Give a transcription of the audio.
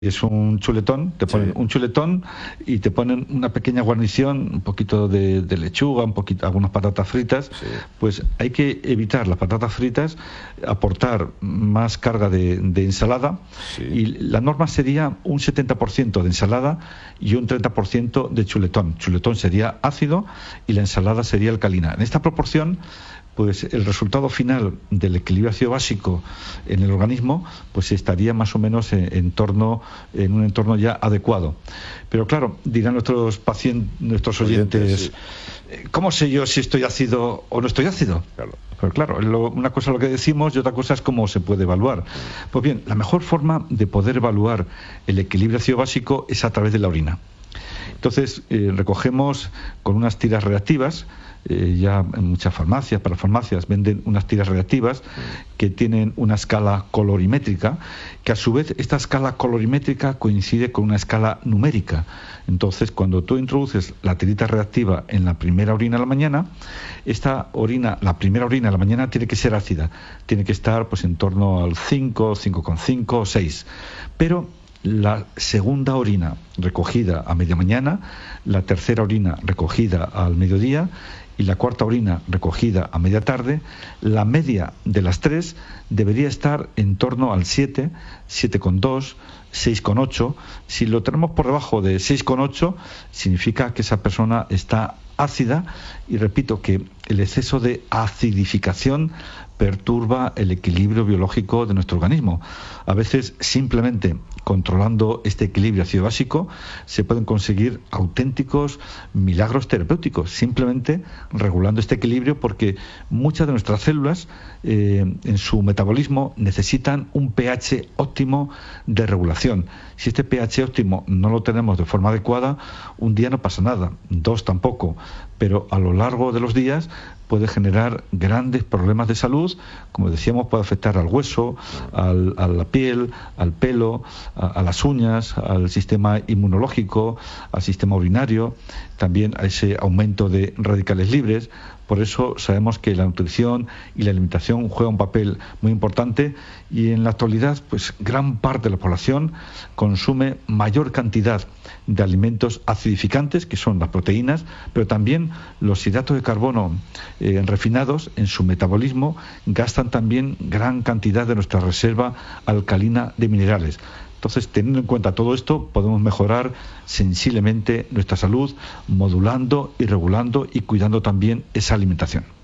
Es un chuletón, te ponen Sí. un chuletón y te ponen una pequeña guarnición, un poquito de lechuga, un poquito, algunas patatas fritas. Sí. Pues hay que evitar las patatas fritas, aportar más carga de ensalada, Sí. y la norma sería un 70% de ensalada y un 30% de chuletón. Chuletón sería ácido y la ensalada sería alcalina. En esta proporción, pues el resultado final del equilibrio ácido básico en el organismo pues estaría más o menos en un entorno ya adecuado. Pero claro, dirán nuestros pacientes, nuestros oyentes, Sí. ¿cómo sé yo si estoy ácido o no estoy ácido? Claro. Pero claro, una cosa es lo que decimos y otra cosa es cómo se puede evaluar. Pues bien, la mejor forma de poder evaluar el equilibrio ácido básico es a través de la orina. Entonces, recogemos con unas tiras reactivas. Ya en muchas farmacias, para farmacias, venden unas tiras reactivas que tienen una escala colorimétrica, que a su vez esta escala colorimétrica coincide con una escala numérica. Entonces, cuando tú introduces la tirita reactiva en la primera orina a la mañana, esta orina, la primera orina a la mañana tiene que ser ácida, tiene que estar pues en torno al 5, 5,5 o 6. Pero la segunda orina recogida a media mañana, la tercera orina recogida al mediodía y la cuarta orina recogida a media tarde, la media de las tres debería estar en torno al 7, 7,2, 6,8. Si lo tenemos por debajo de 6,8, significa que esa persona está ácida, y repito que el exceso de acidificación perturba el equilibrio biológico de nuestro organismo. A veces, simplemente controlando este equilibrio ácido básico, se pueden conseguir auténticos milagros terapéuticos, simplemente regulando este equilibrio, porque muchas de nuestras células en su metabolismo necesitan un pH óptimo de regulación. Si este pH óptimo no lo tenemos de forma adecuada, un día no pasa nada, dos tampoco, pero a lo largo de los días puede generar grandes problemas de salud. Como decíamos, puede afectar al hueso, a la piel, al pelo, a las uñas, al sistema inmunológico, al sistema urinario, también a ese aumento de radicales libres. Por eso sabemos que la nutrición y la alimentación juega un papel muy importante, y en la actualidad pues gran parte de la población consume mayor cantidad de alimentos acidificantes, que son las proteínas, pero también los hidratos de carbono refinados en su metabolismo gastan también gran cantidad de nuestra reserva alcalina de minerales. Entonces, teniendo en cuenta todo esto, podemos mejorar sensiblemente nuestra salud, modulando y regulando y cuidando también esa alimentación.